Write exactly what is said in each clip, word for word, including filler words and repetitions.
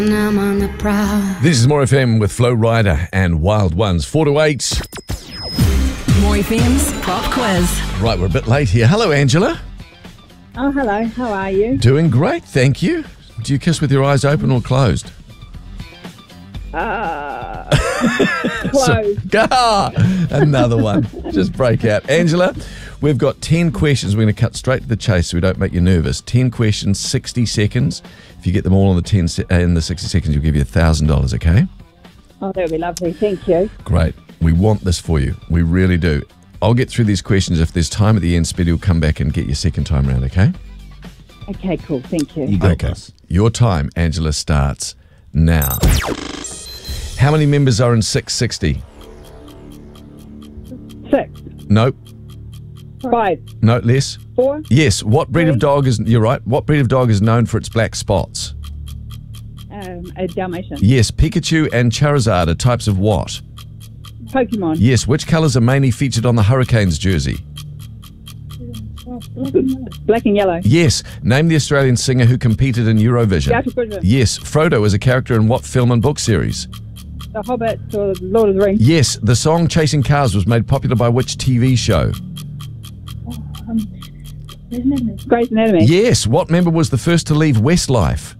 I'm on the prowl. This is More F M with Flo Rida and Wild Ones. Four to eight. More F M's Pop Quiz. Right, we're a bit late here. Hello, Angela. Oh, hello. How are you? Doing great, thank you. Do you kiss with your eyes open or closed? Uh, closed. So, ah, another one. Just break out. Angela, we've got ten questions. We're going to cut straight to the chase so we don't make you nervous. ten questions, sixty seconds. If you get them all in the ten se- in the sixty seconds, we'll give you one thousand dollars, okay? Oh, that would be lovely. Thank you. Great. We want this for you. We really do. I'll get through these questions. If there's time at the end, Speedy will come back and get you second time round, okay? Okay, cool. Thank you. You got Okay. this. Your time, Angela, starts now. How many members are in six sixty? Six, Nope. five, No, less. four, Yes. What breed of Three. dog is, you're right, what breed of dog is known for its black spots? um, a Dalmatian. Yes. Pikachu and Charizard are types of what? Pokemon. Yes. Which colours are mainly featured on the Hurricanes jersey? Black and yellow. Yes. Name the Australian singer who competed in Eurovision. Garfield Goodwin. Yes. Frodo is a character in what film and book series? The Hobbit or the Lord of the Rings. Yes. The song Chasing Cars was made popular by which T V show? Grey's Anatomy. Yes. What member was the first to leave Westlife?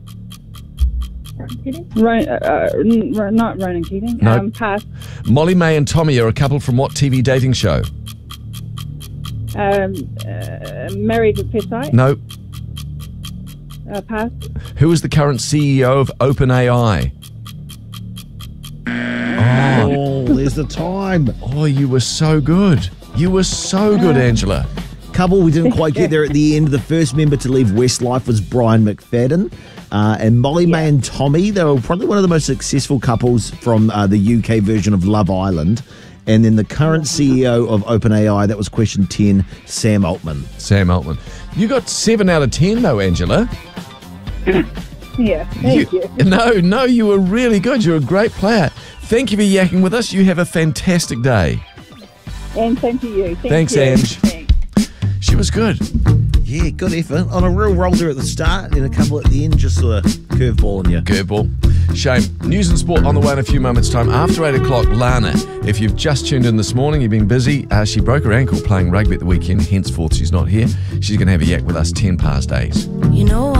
Ron, uh, uh, n- Ro- not Ronan Keating. No. Um, pass. Molly May and Tommy are a couple from what T V dating show? Um, uh, Married at First Sight. No. Uh, pass. Who is the current C E O of OpenAI? Oh, there's the time. Oh, you were so good. You were so good, Angela. Couple, we didn't quite get there at the end. The first member to leave Westlife was Brian McFadden. Uh, and Molly May and Tommy, they were probably one of the most successful couples from uh, the U K version of Love Island. And then the current C E O of OpenAI, that was question ten, Sam Altman. Sam Altman. You got seven out of ten, though, Angela. Yeah. Thank you. No, no, you were really good. You're a great player. Thank you for yakking with us. You have a fantastic day. And same to you. Thank Thanks, you. Ange. Thanks. She was good. Yeah, good effort. On a real roll there at the start and a couple at the end, just sort of curveball in you. Curveball. Shame. News and sport on the way in a few moments' time. After eight o'clock, Lana. If you've just tuned in this morning, you've been busy. Uh, she broke her ankle playing rugby at the weekend. Henceforth, she's not here. She's going to have a yak with us ten past eight. You know